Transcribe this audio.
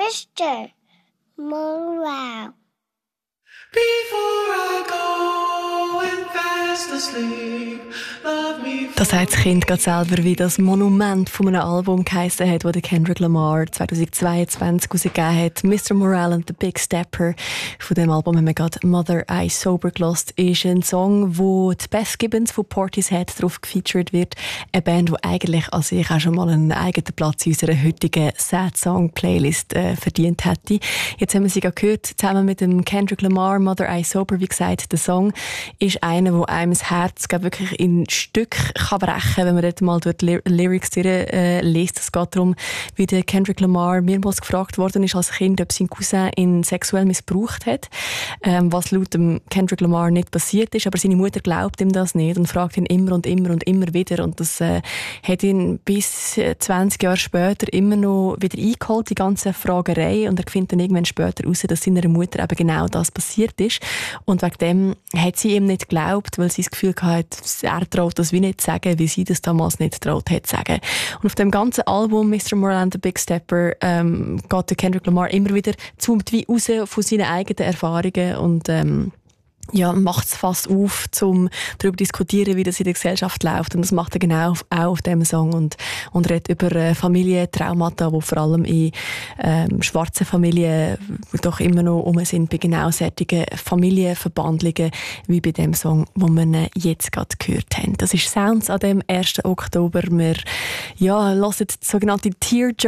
Mr. Morale. Before I go and fast asleep, love me. Das sagt das Kind gerade selber, wie das Monument von einem Album geheissen hat, das Kendrick Lamar 2022 herausgegeben hat. Mr. Morale and the Big Stepper. Von dem Album haben wir gerade Mother I Sober gehört. Ist ein Song, wo die Beth Gibbons von Portishead drauf gefeatured wird. Eine Band, die eigentlich an sich auch schon mal einen eigenen Platz in unserer heutigen Sad Song Playlist verdient hätte. Jetzt haben wir sie gerade gehört, zusammen mit dem Kendrick Lamar, Mother I Sober. Wie gesagt, der Song ist einer, der einem das Herz wirklich in Stück kann brechen, wenn man dort mal durch die Lyrics liest. Es geht darum, wie der Kendrick Lamar mehrmals gefragt worden ist als Kind, ob sein Cousin ihn sexuell missbraucht hat, was laut dem Kendrick Lamar nicht passiert ist, aber seine Mutter glaubt ihm das nicht und fragt ihn immer und immer und immer wieder, und das hat ihn bis 20 Jahre später immer noch wieder eingeholt, die ganze Fragerei, und er findet dann irgendwann später heraus, dass seiner Mutter eben genau das passiert ist, und wegen dem hat sie ihm nicht geglaubt, weil sie das Gefühl hatte, er traut das wie nicht zu sagen, wie sie das damals nicht traut hat zu sagen. Und auf dem ganzen Album Mr. Morale and the Big Stepper geht der Kendrick Lamar immer wieder zoomt wie raus von seinen eigenen Erfahrungen und macht es fast auf, um darüber zu diskutieren, wie das in der Gesellschaft läuft. Und das macht er genau auch auf diesem Song und redet über Familientraumata, die vor allem in schwarzen Familien doch immer noch sind, bei genau solchen Familienverbandlungen wie bei dem Song, den wir jetzt gerade gehört haben. Das ist Sounds an dem 1. Oktober. Wir hören die sogenannte Tearjerker